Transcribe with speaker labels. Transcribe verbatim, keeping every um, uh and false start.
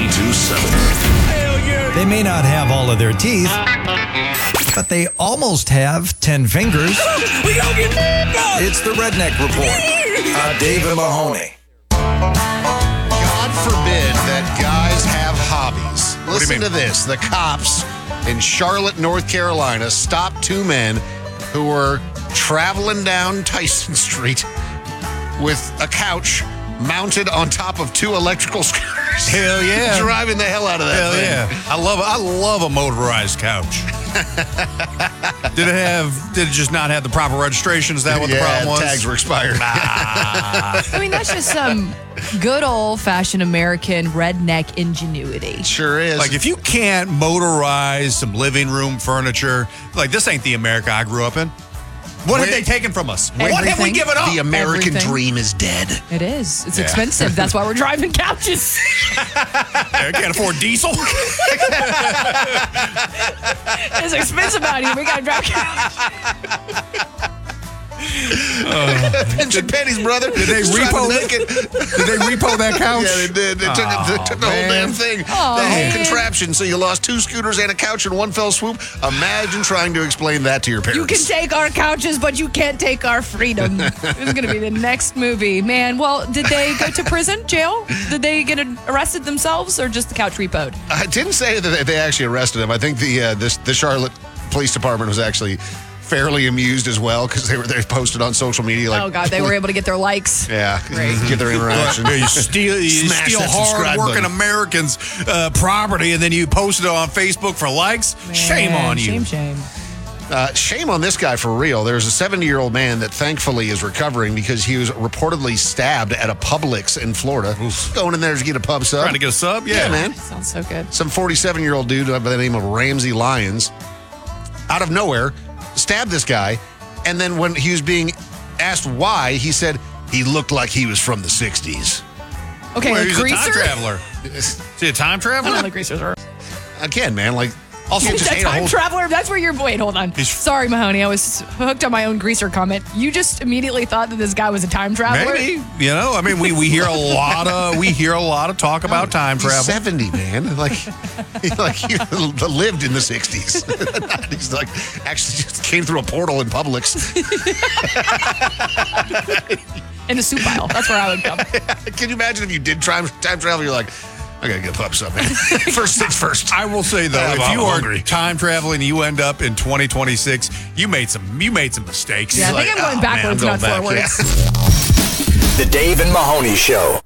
Speaker 1: ninety-two seven.
Speaker 2: They may not have all of their teeth, but they almost have ten fingers. It's the Redneck Report. Uh, David Mahoney.
Speaker 3: God forbid that guys have hobbies. Listen to this. The cops in Charlotte, North Carolina stopped two men who were traveling down Tyson Street with a couch mounted on top of two electrical scooters.
Speaker 4: Hell yeah.
Speaker 3: Driving the hell out of that
Speaker 4: Hell
Speaker 3: thing.
Speaker 4: yeah. I love I love a motorized couch. Did it have did it just not have the proper registration? Is that what
Speaker 3: yeah,
Speaker 4: the problem was?
Speaker 3: Tags were expired.
Speaker 5: I mean, that's just some good old-fashioned American redneck ingenuity.
Speaker 3: Sure is.
Speaker 4: Like, if you can't motorize some living room furniture, like, this ain't the America I grew up in. What have they taken from us? What have we
Speaker 5: Everything.
Speaker 4: given up?
Speaker 3: the American
Speaker 5: Everything.
Speaker 3: dream is dead.
Speaker 5: It is. It's
Speaker 4: Yeah.
Speaker 5: expensive. That's why we're driving couches.
Speaker 4: I can't afford diesel.
Speaker 5: It's expensive out here. We got to drive couches.
Speaker 3: Pension pennies, brother.
Speaker 4: Did they
Speaker 3: Just
Speaker 4: repo
Speaker 3: driving naked.
Speaker 4: Did they repo that couch?
Speaker 3: Yeah, they did. They took, it, they took the whole
Speaker 4: man.
Speaker 3: damn thing.
Speaker 5: Oh,
Speaker 3: the whole
Speaker 5: man.
Speaker 3: contraption. So you lost two scooters and a couch in one fell swoop. Imagine trying to explain that to your parents.
Speaker 5: You can take our couches, but you can't take our freedom. This is going to be the next movie. Man, well, did they go to prison, jail? Did they get arrested themselves or just the couch repoed?
Speaker 3: I didn't say that they actually arrested him. I think the uh, this the Charlotte Police Department was actually fairly amused as well because they were they posted on social media like,
Speaker 5: Oh, God, they were able to get their likes.
Speaker 3: yeah, get their interaction.
Speaker 4: Yeah, you steal, you
Speaker 3: Smash
Speaker 4: steal
Speaker 3: that subscribe
Speaker 4: hard-working
Speaker 3: button.
Speaker 4: Americans' uh, property, and then you post it on Facebook for likes. Shame
Speaker 5: Man,
Speaker 4: on you.
Speaker 5: Shame, shame.
Speaker 3: Uh, shame on this guy for real. There's a seventy-year-old man that thankfully is recovering because he was reportedly stabbed at a Publix in Florida. Going in there to get a pub sub.
Speaker 4: Trying to get a sub? Yeah,
Speaker 3: Yeah, man.
Speaker 5: Sounds so good.
Speaker 3: Some forty-seven-year-old dude by the name of Ramsey Lyons, out of nowhere, stabbed this guy. And then when he was being asked why, he said he looked like he was from the sixties.
Speaker 5: Okay,
Speaker 4: Well,
Speaker 5: a
Speaker 4: he's a time
Speaker 5: greaser?
Speaker 4: traveler. Is he a time
Speaker 5: I don't
Speaker 4: traveler?
Speaker 5: know what greasers are.
Speaker 3: Again, man, like,
Speaker 4: Also,
Speaker 3: you
Speaker 5: Is
Speaker 3: just
Speaker 5: that
Speaker 3: ate a
Speaker 5: time
Speaker 3: whole-
Speaker 5: traveler? That's where you're. Wait, hold on.
Speaker 4: He's-
Speaker 5: Sorry, Mahoney. I was hooked on my own greaser comment. You just immediately thought that this guy was a time traveler?
Speaker 4: Maybe. You know, I mean, we, we hear a lot of we hear a lot of talk about time
Speaker 3: He's
Speaker 4: travel.
Speaker 3: seventy, man. Like, he, like he lived in the sixties. He's like, actually just came through a portal in Publix.
Speaker 5: In the soup aisle. That's where I would come.
Speaker 3: Can you imagine if you did time, time travel? You're like, I gotta get a pub sub, man. First things first.
Speaker 4: I will say though,
Speaker 3: Yeah,
Speaker 4: if
Speaker 3: I'm
Speaker 4: you are
Speaker 3: hungry.
Speaker 4: time traveling, and you end up in twenty twenty-six. You made some you made some mistakes.
Speaker 5: Yeah, I think
Speaker 3: like,
Speaker 5: I'm going
Speaker 3: oh, man,
Speaker 5: backwards,
Speaker 3: I'm
Speaker 5: not
Speaker 3: going back,
Speaker 5: forwards.
Speaker 3: yeah.
Speaker 1: The Dave and Mahoney Show.